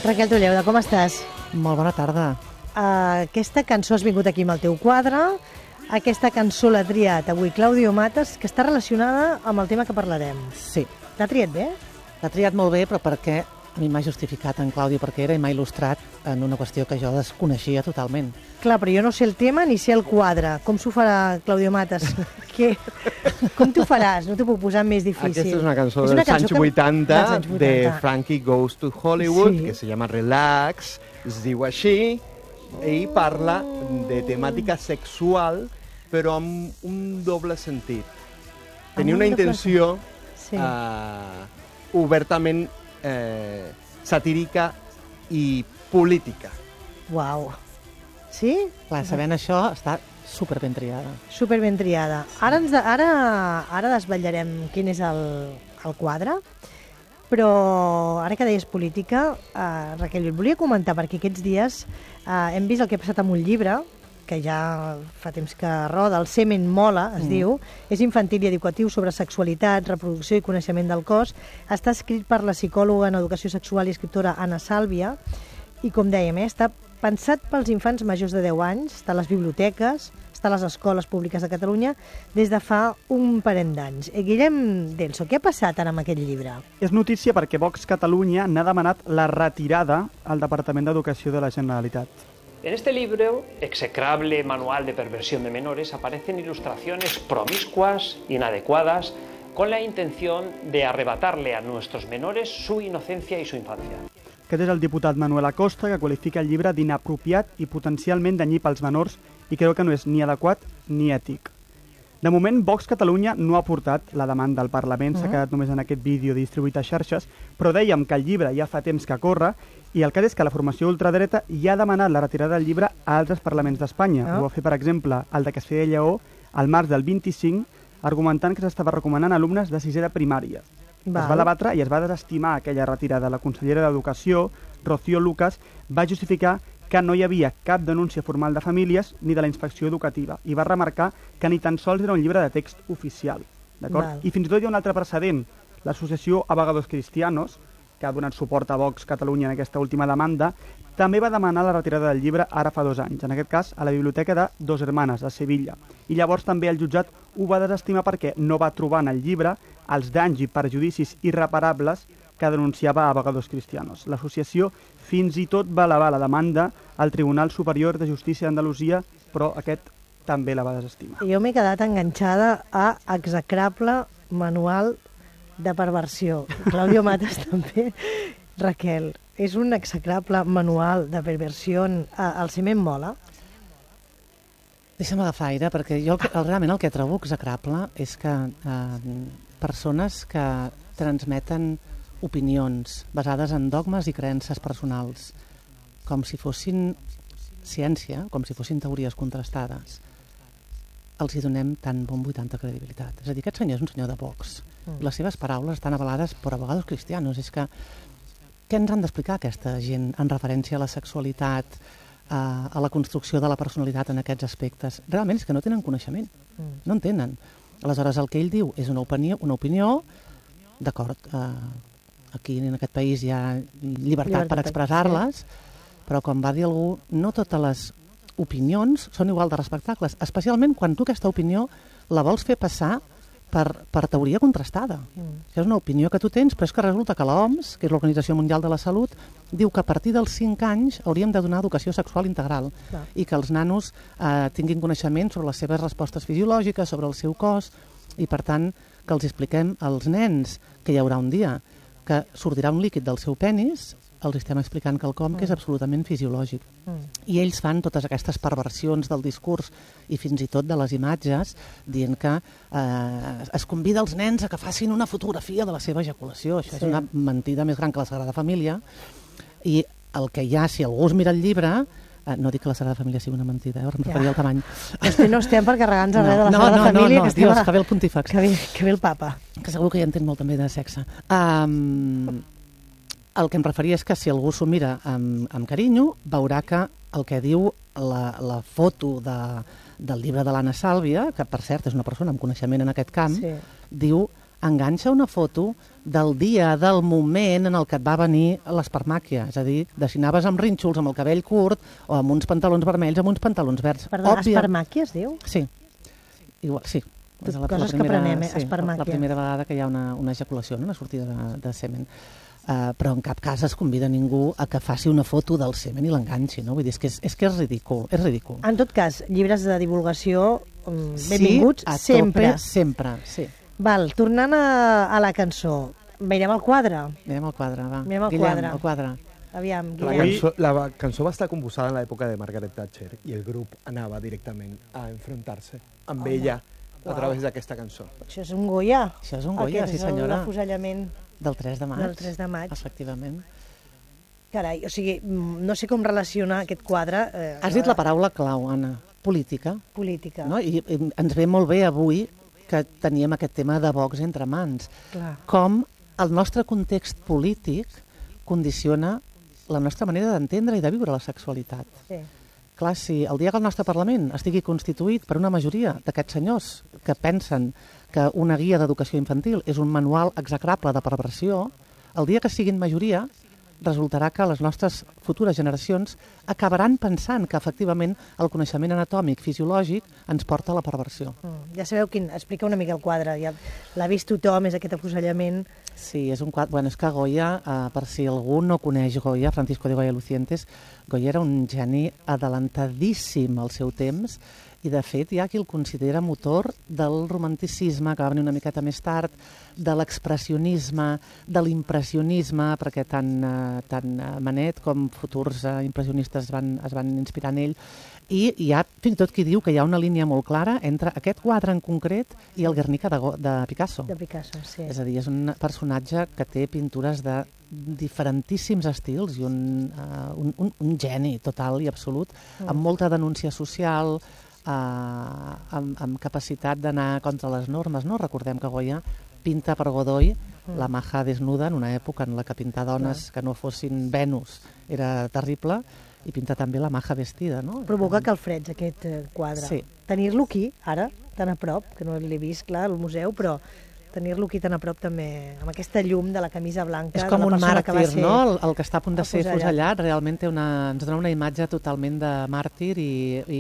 Raquel Tolleuda, com estàs? Molt bona tarda. Aquesta cançó has vingut aquí amb el teu quadre. Aquesta cançó l'ha triat avui Claudio Matas, que està relacionada amb el tema que parlarem. Sí. L'ha triat bé? L'ha triat molt bé, però perquè a mi m'ha justificat en Claudio perquè era i m'ha il·lustrat en una qüestió que jo desconeixia totalment. Clar, però jo no sé el tema ni sé el quadre. Com s'ho farà Claudio Matas? Com t'ho faràs? No t'ho puc posar més difícil. Aquesta és una cançó dels anys 80 de Frankie Goes to Hollywood, Sí. que se llama Relax, es diu així, i parla de temàtica sexual, però amb un doble sentit. Tenia una intenció Sí. obertament satírica i política. Uau. Sí? Clar, sabent això, està super ben triada. Super ben triada. Ara desvetllarem quin és el quadre, però ara que deies política, Raquel, et volia comentar, perquè aquests dies hem vist el que ha passat amb un llibre, que ja fa temps que roda, el Semen Mola, es diu, és infantil i educatiu sobre sexualitat, reproducció i coneixement del cos. Està escrit per la psicòloga en educació sexual i escriptora Anna Sàlvia, i com dèiem, està pensat pels infants majors de 10 anys, està a les biblioteques, està a les escoles públiques de Catalunya des de fa un parell d'anys. Guillem Delso, què ha passat ara amb aquest llibre? És notícia perquè Vox Catalunya n'ha demanat la retirada al Departament d'Educació de la Generalitat. En este libro, execrable manual de perversión de menores, aparecen ilustraciones promiscuas, inadecuadas, con la intención de arrebatarle a nuestros menores su inocencia y su infancia. Aquest és el diputat Manuel Acosta, que qualifica el llibre d'inapropiat i potencialment danyí pels menors i creu que no és ni adequat ni ètic. De moment, Vox Catalunya no ha portat la demanda al Parlament, s'ha quedat només en aquest vídeo distribuït a xarxes, però dèiem que el llibre ja fa temps que corre i el cas és que la formació ultradreta ja ha demanat la retirada del llibre a altres parlaments d'Espanya. Ho va fer, per exemple, el de Castellà i Lleó al març del 25, argumentant que s'estava recomanant a alumnes de sisè de primària. Es va debatre i es va desestimar aquella retirada. La consellera d'Educació, Rocío Lucas, va justificar que no hi havia cap denúncia formal de famílies ni de la inspecció educativa i va remarcar que ni tan sols era un llibre de text oficial. I fins i tot hi ha un altre precedent. L'associació Abogados Cristianos, que ha donat suport a Vox Catalunya en aquesta última demanda, també va demanar la retirada del llibre ara fa 2 anys, en aquest cas a la Biblioteca de Dos Hermanes, a Sevilla. I llavors també el jutjat ho va desestimar perquè no va trobar en el llibre els danys i perjudicis irreparables que denunciava Abogados Cristianos. L'associació fins i tot va elevar la demanda al Tribunal Superior de Justícia d'Andalusia, però aquest també la va desestimar. Jo m'he quedat enganxada a execrable manual de perversió. Claudio Matas també. Raquel, és un execrable manual de perversió. El Semen Mola? Deixa'm agafar aire, perquè jo realment el que trobo execrable és que persones que transmeten opinions basades en dogmes i creences personals, com si fossin ciència, com si fossin teories contrastades, els hi donem tan bombo i tanta credibilitat. És a dir, aquest senyor és un senyor de Vox. Les seves paraules estan avalades per Abogados Cristianos. És que què ens han d'explicar aquesta gent en referència a la sexualitat, a la construcció de la personalitat en aquests aspectes? Realment és que no tenen coneixement, no en tenen. Aleshores, el que ell diu és una opinió, d'acord, aquí en aquest país hi ha llibertat per expressar-les, però com va dir algú, no totes les opinions són igual de respectables, especialment quan tu aquesta opinió la vols fer passar per teoria contrastada. És una opinió que tu tens, però és que resulta que l'OMS, que és l'Organització Mundial de la Salut, diu que a partir dels 5 anys hauríem de donar educació sexual integral i que els nanos tinguin coneixement sobre les seves respostes fisiològiques, sobre el seu cos, i per tant que els expliquem als nens que hi haurà un dia que sortirà un líquid del seu penis, els estem explicant quelcom que és absolutament fisiològic. I ells fan totes aquestes perversions del discurs i fins i tot de les imatges, dient que es convida els nens a que facin una fotografia de la seva ejaculació. Això és una mentida més gran que la Sagrada Família. I el que hi ha, si algú es mira el llibre, no dic que la Sagrada Família sigui una mentida, em referia al tamany. No estem per carregar-nos res de la Sagrada Família. No, Dios, que ve el pontífex. Que ve el papa. Que segur que hi entén molt també de sexe. El que em referia és que si algú s'ho mira amb carinyo, veurà que el que diu la foto del llibre de l'Anna Sàlvia, que per cert és una persona amb coneixement en aquest camp, diu enganxa una foto del dia, del moment en el que et va venir l'espermàquia. És a dir, de si anaves amb rínxols, amb el cabell curt, o amb uns pantalons vermells, amb uns pantalons verds. Perdó, espermàquia es diu? Sí. Igual, sí. És Coses que prenem, espermàquia. La primera vegada que hi ha una ejaculació, una sortida de semen. Però en cap cas es convida ningú a que faci una foto del semen i l'enganxi, no? Vull dir, és que és ridícul, és ridícul. En tot cas, llibres de divulgació benvinguts sempre. Sempre, sí. Val, tornant a la cançó, mirem el quadre. Mirem el quadre, va. Mirem el Guillem, el quadre. Aviam, Guillem. La cançó va estar composada en l'època de Margaret Thatcher i el grup anava directament a enfrontar-se amb ella a través d'aquesta cançó. Això és un Goya. Això és un Goya, sí senyora. Aquest és l'afusellament del 3 de maig. Del 3 de maig. Efectivament. Carai, o sigui, no sé com relacionar aquest quadre... Has dit la paraula clau, Anna, política. Política. No? I ens ve molt bé avui que teníem aquest tema de Vox entre mans. Clar. Com el nostre context polític condiciona la nostra manera d'entendre i de viure la sexualitat. Sí. Clar, si el dia que el nostre Parlament estigui constituït per una majoria d'aquests senyors que pensen que una guia d'educació infantil és un manual execrable de perversió, el dia que siguin majoria resultarà que les nostres futures generacions acabaran pensant que efectivament el coneixement anatòmic, fisiològic, ens porta a la perversió. Ja sabeu quin... Explica una mica el quadre, ja l'ha vist tothom, és aquest afusellament. Sí, és un quadre... Bueno, és que Goya, per si algú no coneix Goya, Francisco de Goya Lucientes, Goya era un geni adelantadíssim al seu temps i, de fet, hi ha qui el considera motor del romanticisme, que va venir una miqueta més tard, de l'expressionisme, de l'impressionisme, perquè tant Manet com futurs impressionistes es van inspirar en ell, i hi ha fins i tot qui diu que hi ha una línia molt clara entre aquest quadre en concret i el Guernica de Picasso. De Picasso, sí. És a dir, és un personatge que té pintures de diferentíssims estils i un geni total i absolut, amb molta denúncia social, amb capacitat d'anar contra les normes, no? Recordem que Goya pinta per Godoy la maja desnuda en una època en la que pintar dones que no fossin Venus era terrible, i pinta també la maja vestida, no? Provoca calfreds aquest quadre. Sí. Tenir-lo aquí, ara, tan a prop, que no l'he vist, clar, al museu, però tenir-lo aquí tan a prop també, amb aquesta llum de la camisa blanca. És com un màrtir, no? El que està a punt de ser fusellat realment ens dona una imatge totalment de màrtir i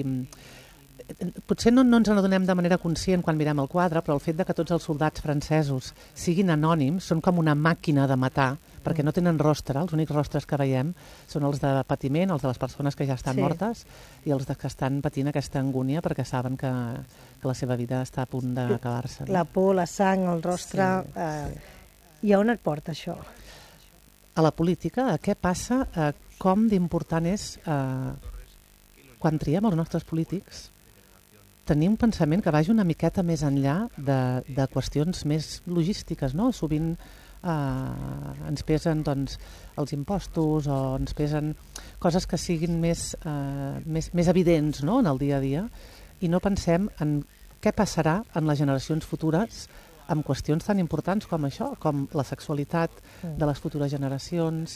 potser no ens n'adonem de manera conscient quan mirem el quadre, però el fet de que tots els soldats francesos siguin anònims, són com una màquina de matar, perquè no tenen rostre, els únics rostres que veiem són els de patiment, els de les persones que ja estan mortes, i els que estan patint aquesta angúnia perquè saben que la seva vida està a punt d'acabar-se. La por, la sang, el rostre... I a on et porta això? A la política, a què passa, com d'important és, quan triem els nostres polítics, tenir un pensament que vagi una miqueta més enllà de qüestions més logístiques, no? Sovint ens pesen doncs, els impostos o ens pesen coses que siguin més evidents, no? En el dia a dia, i no pensem en què passarà en les generacions futures amb qüestions tan importants com això, com la sexualitat de les futures generacions,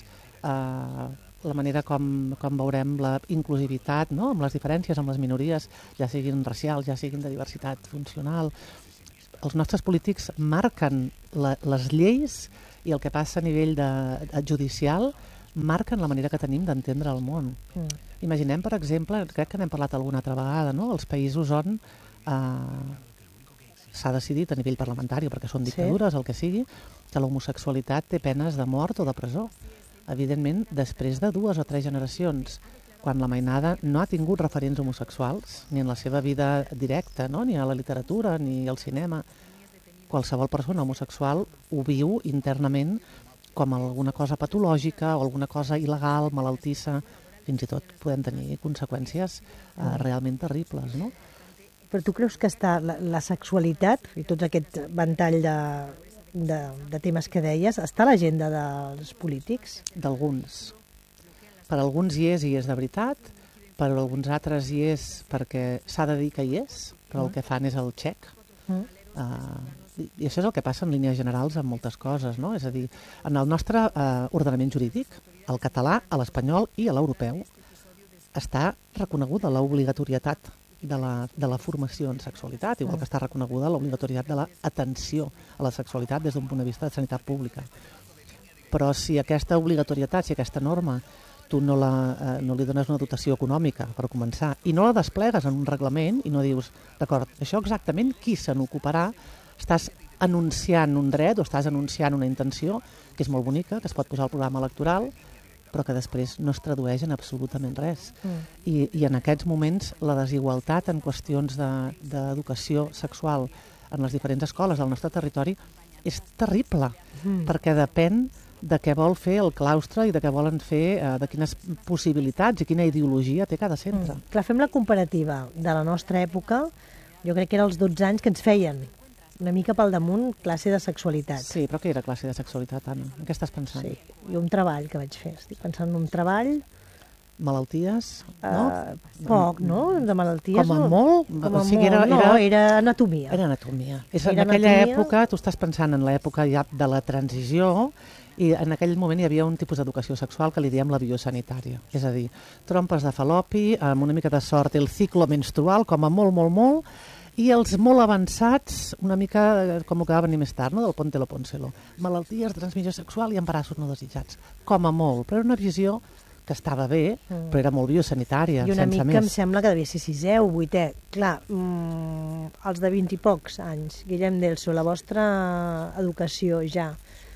la manera com veurem la inclusivitat, no? Amb les diferències, amb les minories, ja siguin racials, ja siguin de diversitat funcional. Els nostres polítics marquen les lleis i el que passa a nivell judicial marquen la manera que tenim d'entendre el món. Imaginem, per exemple, crec que n'hem parlat alguna altra vegada, no? Els països on s'ha decidit a nivell parlamentari, perquè són dictadures, el que sigui, que l'homosexualitat té penes de mort o de presó. Evidentment, després de 2 o 3 generacions, quan la mainada no ha tingut referents homosexuals, ni en la seva vida directa, no? Ni a la literatura, ni al cinema. Qualsevol persona homosexual ho viu internament com alguna cosa patològica o alguna cosa il·legal, malaltissa. Fins i tot podem tenir conseqüències realment terribles, no? Però tu creus que està la sexualitat i tot aquest ventall de temes que deies, està a l'agenda dels polítics? D'alguns. Per alguns hi és de veritat, per alguns altres hi és perquè s'ha de dir que hi és, però el que fan és el xec. I això és el que passa en línies generals amb moltes coses, no? És a dir, en el nostre ordenament jurídic, el català, l'espanyol i l'europeu, està reconeguda l'obligatorietat de la formació en sexualitat, igual que està reconeguda l'obligatorietat de l'atenció a la sexualitat des d'un punt de vista de sanitat pública. Però si aquesta obligatorietat, si aquesta norma, tu no li dones una dotació econòmica per començar i no la desplegues en un reglament i no dius, d'acord, això exactament qui se n'ocuparà, estàs anunciant un dret o estàs anunciant una intenció que és molt bonica, que es pot posar al programa electoral, però que després no es tradueix en absolutament res. I en aquests moments la desigualtat en qüestions d'educació sexual en les diferents escoles del nostre territori és terrible, perquè depèn de què vol fer el claustre i de què volen fer, de quines possibilitats i quina ideologia té cada centre. Clar, fem la comparativa de la nostra època, jo crec que era als 12 anys que ens feien una mica pel damunt classe de sexualitat. Sí, però què era classe de sexualitat, Anna? En què estàs pensant? Sí, i un treball que vaig fer. Estic pensant en un treball... Malalties? No? Poc, no? De malalties. Com a molt? Com a molt, era anatomia. Era anatomia. En Era aquella anatomia. època, tu estàs pensant en l'època ja de la transició, i en aquell moment hi havia un tipus d'educació sexual que li diem la biosanitària. És a dir, trompes de falopi, amb una mica de sort, el ciclo menstrual, com a molt, i els molt avançats, una mica com el que va venir més tard, no? Del Póntelo, Pónselo. Malalties de transmissió sexual i embarassos no desitjats. Com a molt, però era una visió que estava bé, però era molt biosanitària, I una sense mica més. em sembla que devia ser 6è o 8è. Clar, els de 20 i pocs anys, Guillem Delso, la vostra educació ja,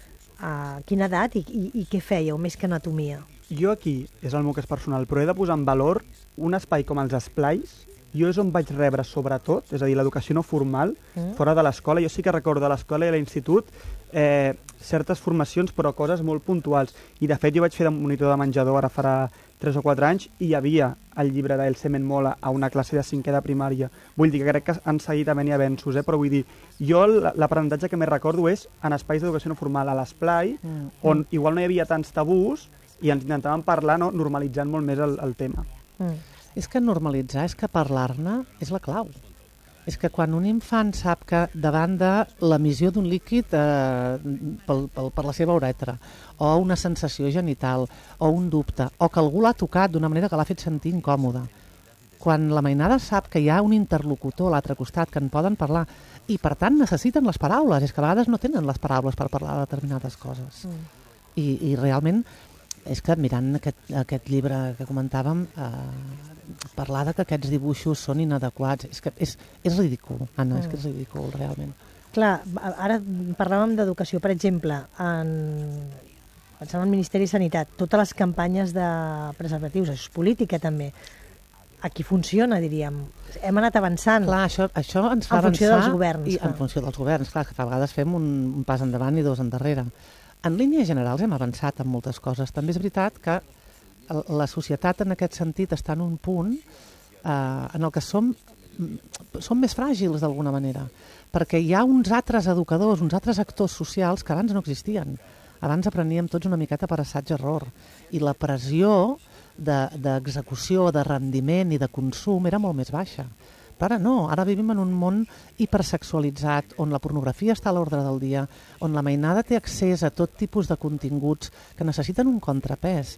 a quina edat i què fèieu, més que anatomia? Jo aquí, és el meu cas personal, però he de posar en valor un espai com els esplais. Jo és on vaig rebre sobretot, és a dir, l'educació no formal, fora de l'escola. Jo sí que recordo a l'escola i a l'institut certes formacions, però coses molt puntuals. I de fet jo vaig fer de monitor de menjador ara farà 3 o 4 anys i hi havia el llibre d'El Semen Mola a una classe de 5è de primària. Vull dir que crec que han seguit havent-hi avenços, però vull dir, jo l'aprenentatge que més recordo és en espais d'educació no formal, a l'esplai, on igual no hi havia tants tabús i ens intentàvem parlar, no, normalitzant molt més el tema. És que normalitzar, és que parlar-ne és la clau. És que quan un infant sap que davant de l'emissió d'un líquid per la seva uretra, o una sensació genital, o un dubte, o que algú l'ha tocat d'una manera que l'ha fet sentir incòmode, quan la mainada sap que hi ha un interlocutor a l'altre costat que en poden parlar, i per tant necessiten les paraules, és que a vegades no tenen les paraules per parlar de determinades coses. I realment és que mirant aquest llibre que comentàvem, parlar de que aquests dibuixos són inadequats, és ridícul, Anna, és que és ridícul, realment. Clar, ara parlàvem d'educació, per exemple, pensant en el Ministeri de Sanitat, totes les campanyes de preservatius, això és política també. Aquí funciona, diríem. Hem anat avançant. Clar, això ens fa en funció avançar, dels governs. En funció dels governs, clar, que a vegades fem un pas endavant i 2 endarrere. En línies generals hem avançat en moltes coses. També és veritat que la societat en aquest sentit està en un punt en el que som més fràgils d'alguna manera, perquè hi ha uns altres educadors, uns altres actors socials que abans no existien. Abans apreníem tots una miqueta per assaig-error i la pressió d'execució, de rendiment i de consum era molt més baixa. Però ara no, ara vivim en un món hipersexualitzat, on la pornografia està a l'ordre del dia, on la mainada té accés a tot tipus de continguts que necessiten un contrapès.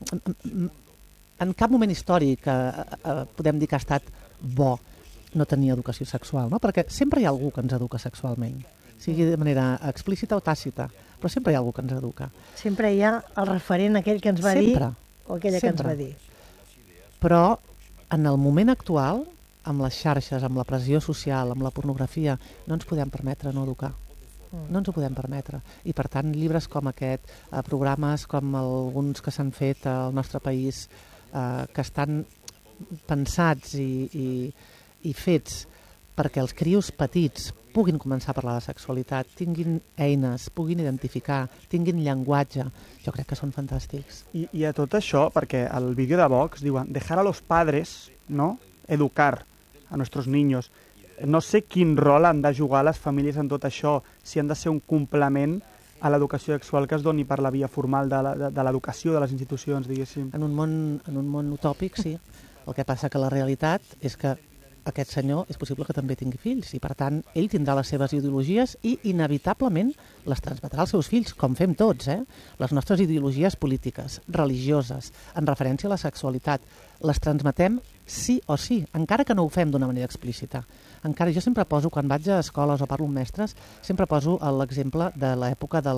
En cap moment històric podem dir que ha estat bo no tenir educació sexual, no? Perquè sempre hi ha algú que ens educa sexualment, sigui de manera explícita o tàcita, però sempre hi ha algú que ens educa. Sempre hi ha el referent aquell que ens va dir o aquella que ens va dir. Però en el moment actual, amb les xarxes, amb la pressió social, amb la pornografia, no ens podem permetre no educar. No ens ho podem permetre. I per tant, llibres com aquest, programes com alguns que s'han fet al nostre país, que estan pensats i fets perquè els crios petits puguin començar a parlar de sexualitat, tinguin eines, puguin identificar, tinguin llenguatge, jo crec que són fantàstics. I a tot això, perquè al vídeo de Vox diuen dejar a los padres, ¿no?, educar a nuestros niños. No sé quin rol han de jugar les famílies en tot això, si han de ser un complement a l'educació sexual que es doni per la via formal de l'educació, de les institucions, diguéssim. En un món utòpic, sí. El que passa que la realitat és que aquest senyor és possible que també tingui fills i, per tant, ell tindrà les seves ideologies i, inevitablement, les transmetrà als seus fills, com fem tots, Les nostres ideologies polítiques, religioses, en referència a la sexualitat, les transmetem sí o sí, encara que no ho fem d'una manera explícita. Encara jo sempre poso, quan vaig a escoles o parlo amb mestres, sempre poso l'exemple de l'època de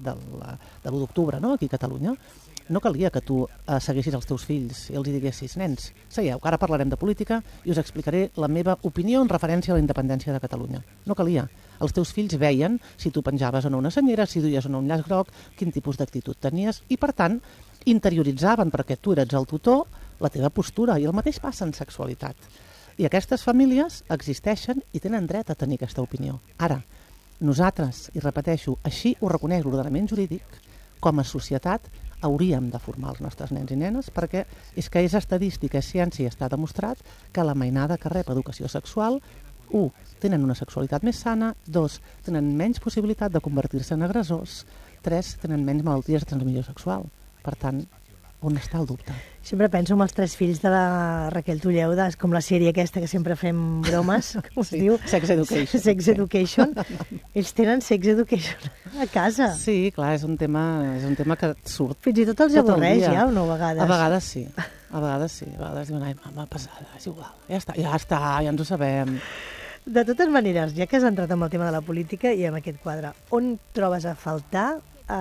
l'1 d'octubre, no? Aquí a Catalunya. No calia que tu seguissis els teus fills i els hi diguessis, nens, seieu, que ara parlarem de política i us explicaré la meva opinió en referència a la independència de Catalunya. No calia. Els teus fills veien si tu penjaves o no una senyera, si duies o no un llaç groc, quin tipus d'actitud tenies, i per tant interioritzaven, perquè tu eres el tutor, la teva postura, i el mateix passa en sexualitat. I aquestes famílies existeixen i tenen dret a tenir aquesta opinió. Ara, nosaltres, i repeteixo, així ho reconeix l'ordenament jurídic, com a societat hauríem de formar els nostres nens i nenes, perquè és que és estadística, és ciència i està demostrat que la mainada que rep educació sexual, 1, tenen una sexualitat més sana, 2, tenen menys possibilitat de convertir-se en agressors, 3, tenen menys malalties de transmissió sexual. Per tant, on està el dubte? Sempre penso en els 3 fills de la Raquel Tulleuda, és com la sèrie aquesta que sempre fem bromes, com es diu? Sex Education. Sex Education. Ells tenen Sex Education a casa. Sí, clar, és un tema que surt. Fins i tot els avorreix, ja, o no, a vegades? A vegades sí. A vegades diuen, ai, mama, passada, és igual. Ja està, ja ens ho sabem. De totes maneres, ja que has entrat amb el tema de la política i amb aquest quadre, on trobes a faltar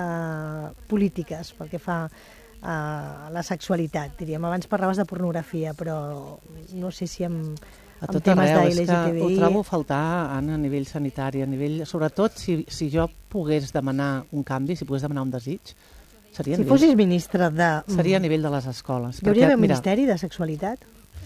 polítiques pel que fa la sexualitat, diríem. Abans parlaves de pornografia, però no sé si amb temes de LGTBI... Ho trobo a faltar, Anna, a nivell sanitari, sobretot si jo pogués demanar un canvi, si pogués demanar un desig, seria si fossis ministre de... Seria a nivell de les escoles. Hi hauria d'haver un ministeri de sexualitat?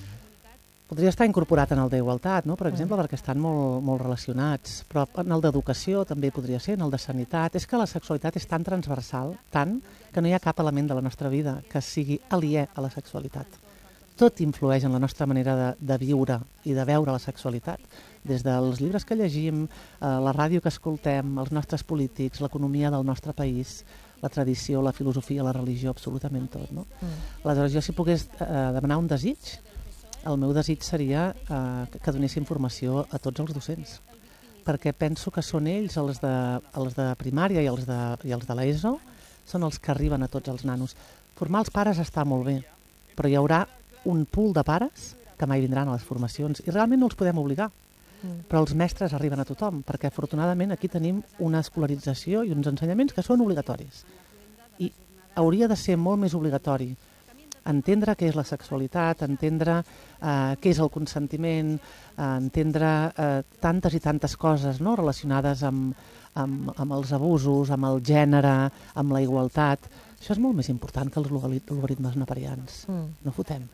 Podria estar incorporat en el d'igualtat, no? Per exemple, perquè estan molt relacionats, però en el d'educació també podria ser, en el de sanitat. És que la sexualitat és tan transversal, tant, que no hi ha cap element de la nostra vida que sigui aliè a la sexualitat. Tot influeix en la nostra manera de viure i de veure la sexualitat, des dels llibres que llegim, la ràdio que escoltem, els nostres polítics, l'economia del nostre país, la tradició, la filosofia, la religió, absolutament tot, no? Aleshores, jo si pogués demanar un desig, el meu desig seria que donés informació a tots els docents, perquè penso que són ells, els de primària i els de l'ESO, són els que arriben a tots els nanos. Formar els pares està molt bé, però hi haurà un pool de pares que mai vindran a les formacions i realment no els podem obligar. Però els mestres arriben a tothom, perquè afortunadament aquí tenim una escolarització i uns ensenyaments que són obligatoris. I hauria de ser molt més obligatori entendre què és la sexualitat, entendre què és el consentiment, entendre tantes i tantes coses, no?, relacionades amb els abusos, amb el gènere, amb la igualtat. Això és molt més important que els logaritmes neperians. No fotem.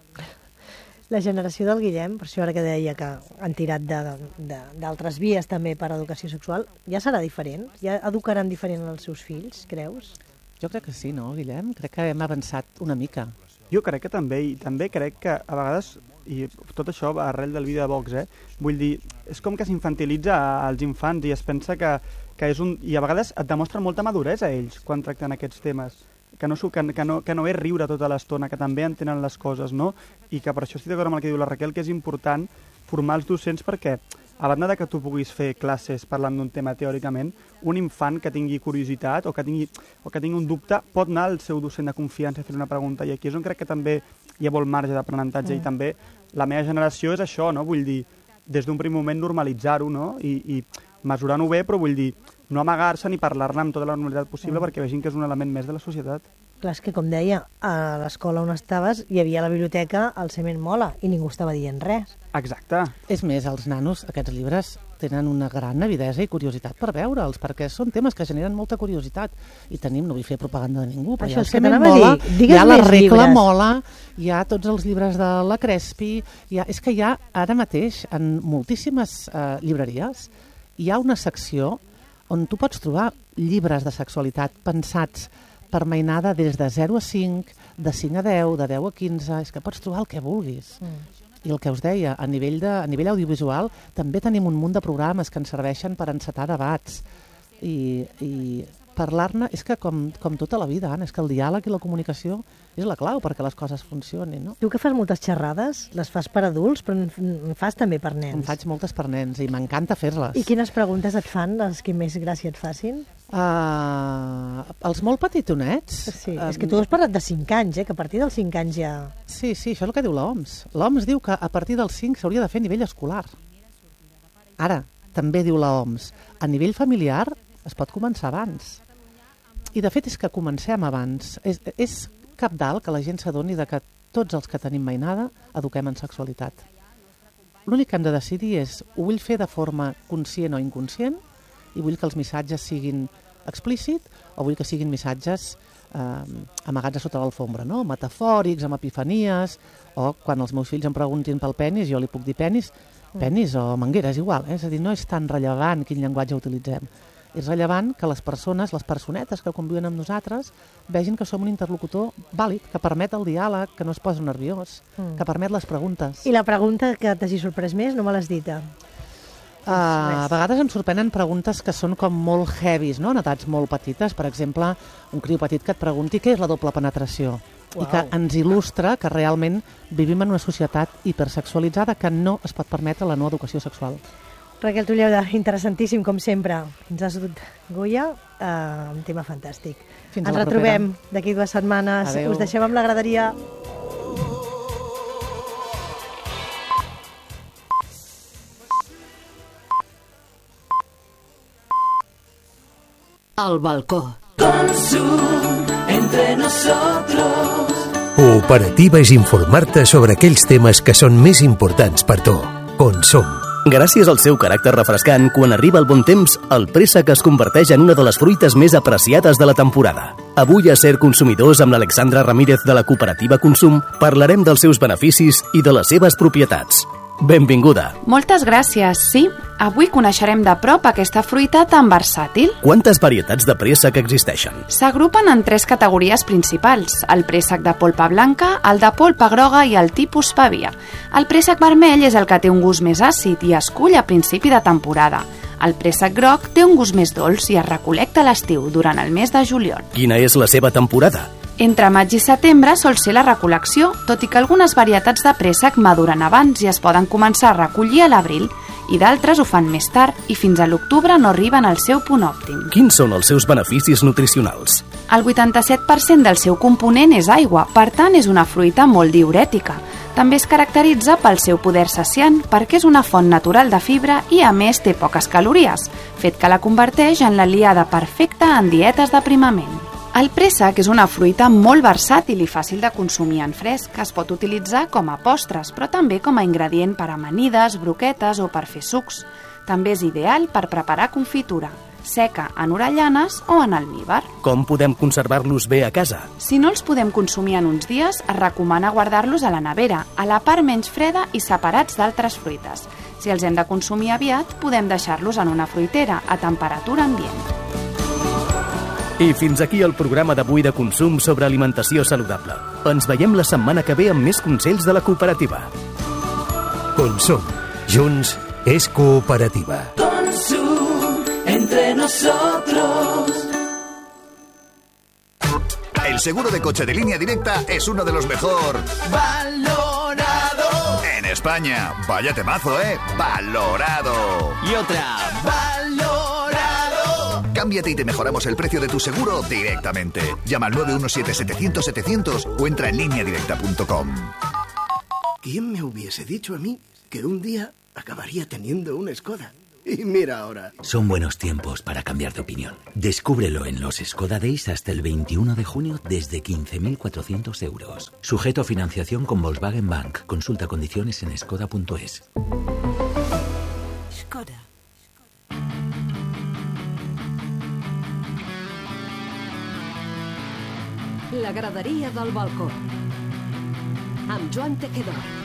La generació del Guillem, per això ara que deia que han tirat d'altres vies també per a educació sexual, ja serà diferent? Ja educaran diferent els seus fills, creus? Jo crec que sí, no, Guillem? Crec que hem avançat una mica. Jo crec que també, i també crec que a vegades, i tot això arrel del vídeo de Vox, vull dir, és com que s'infantilitza als infants i es pensa que és un... I a vegades et demostra molta maduresa a ells quan tracten aquests temes, que no és riure tota l'estona, que també entenen les coses, no? I que per això estic d'acord amb el que diu la Raquel, que és important formar els docents perquè, a banda de que tu puguis fer classes parlant d'un tema teòricament, un infant que tingui curiositat o que tingui un dubte pot anar al seu docent de confiança a fer una pregunta, i aquí és on crec que també hi ha molt marge d'aprenentatge, i també la meva generació és això, no? Vull dir, des d'un primer moment normalitzar-ho, no? I mesurant-ho bé, però vull dir, no amagar-se ni parlar-ne amb tota la normalitat possible perquè vegin que és un element més de la societat. Clar, és que, com deia, a l'escola on estaves hi havia a la biblioteca el Cement Mola i ningú estava dient res. Exacte. És més, els nanos, aquests llibres, tenen una gran avidesa i curiositat per veure'ls, perquè són temes que generen molta curiositat. I tenim, no vull fer propaganda de ningú, però això hi ha el Cement Mola, hi ha la Regla Mola, hi ha tots els llibres de la Crespi, és que hi ha ara mateix en moltíssimes llibreries, hi ha una secció on tu pots trobar llibres de sexualitat pensats per mainada des de 0 a 5, de 5 a 10, de 10 a 15, és que pots trobar el que vulguis. I el que us deia, a nivell audiovisual també tenim un munt de programes que ens serveixen per encetar debats. I parlar-ne, és que com tota la vida, Anna, és que el diàleg i la comunicació és la clau perquè les coses funcionin, no? Tu que fas moltes xerrades, les fas per adults, però en fas també per nens. En faig moltes per nens i m'encanta fer-les. I quines preguntes et fan, les que més gràcia et facin? Els molt petitonets... Sí, és que tu has parlat de 5 anys, que a partir dels 5 anys ja... Sí, això és el que diu l'OMS. L'OMS diu que a partir dels 5 s'hauria de fer a nivell escolar. Ara, també diu l'OMS, a nivell familiar es pot començar abans. I de fet és que comencem abans. És cabdal que la gent s'adoni que tots els que tenim mainada eduquem en sexualitat. L'únic que hem de decidir és ho vull fer de forma conscient o inconscient i vull que els missatges siguin explícits o vull que siguin missatges amagats a sota l'alfombra, no? Metafòrics, amb epifanies, o quan els meus fills em preguntin pel penis, jo li puc dir penis o manguera, és igual. És a dir, no és tan rellevant quin llenguatge utilitzem. És rellevant que les persones, les personetes que conviuen amb nosaltres, vegin que som un interlocutor vàlid, que permet el diàleg, que no es posa nerviós, que permet les preguntes. I la pregunta que t'hagi sorprès més no me l'has dita. A vegades em sorprenen preguntes que són com molt heavies, no? En edats molt petites. Per exemple, un criu petit que et pregunti què és la doble penetració. I que ens il·lustra que realment vivim en una societat hipersexualitzada que no es pot permetre la no educació sexual. Raquel Tulleda, interessantíssim, com sempre. Ens has dut, Goya, un tema fantàstic. Fins Ens a la retrobem d'aquí 2 setmanes. Adeu. Us deixem amb la graderia. Al balcó. Entre nosotros. Cooperativa és informar-te sobre aquells temes que són més importants per tu. Consum. Gràcies al seu caràcter refrescant, quan arriba el bon temps, el préssec es converteix en una de les fruites més apreciades de la temporada. Avui a Ser Consumidors amb l'Alexandra Ramírez de la Cooperativa Consum parlarem dels seus beneficis i de les seves propietats. Benvinguda. Moltes gràcies, sí. Avui coneixerem de prop aquesta fruita tan versàtil. Quantes varietats de préssec existeixen? S'agrupen en 3 categories principals: el préssec de polpa blanca, el de polpa groga i el tipus pavia. El préssec vermell és el que té un gust més àcid i es cull a principi de temporada. El préssec groc té un gust més dolç i es recol·lecta a l'estiu, durant el mes de juliol. Quina és la seva temporada? Entre maig i setembre sol ser la recol·lecció, tot i que algunes varietats de préssec maduren abans i es poden començar a recollir a l'abril, i d'altres ho fan més tard i fins a l'octubre no arriben al seu punt òptim. Quins són els seus beneficis nutricionals? El 87% del seu component és aigua, per tant és una fruita molt diürètica. També es caracteritza pel seu poder saciant perquè és una font natural de fibra i a més té poques calories, fet que la converteix en l'aliada perfecta en dietes d'aprimament. El préssec és una fruita molt versàtil i fàcil de consumir en fresc, que es pot utilitzar com a postres, però també com a ingredient per a amanides, broquetes o per fer sucs. També és ideal per preparar confitura, seca en orellanes o en almívar. Com podem conservar-los bé a casa? Si no els podem consumir en uns dies, es recomana guardar-los a la nevera, a la part menys freda i separats d'altres fruites. Si els hem de consumir aviat, podem deixar-los en una fruitera a temperatura ambient. I fins aquí el programa d'avui de Consum sobre alimentació saludable. Ens veiem la setmana que ve amb més consells de la cooperativa. Consum. Junts és cooperativa. Consum entre nosotros. El seguro de coche de Línea Directa es uno de los mejor Valorado. en España. Vaya temazo, ¿eh? Valorado. Y otra. Valorado. Cámbiate y te mejoramos el precio de tu seguro directamente. Llama al 917-700-700 o entra en lineadirecta.com. ¿Quién me hubiese dicho a mí que un día acabaría teniendo una Skoda? Y mira ahora. Son buenos tiempos para cambiar de opinión. Descúbrelo en los Skoda Days hasta el 21 de junio desde 15.400 euros. Sujeto a financiación con Volkswagen Bank. Consulta condiciones en skoda.es. Skoda. La graderia del balcó. Amb Joan Tequedor.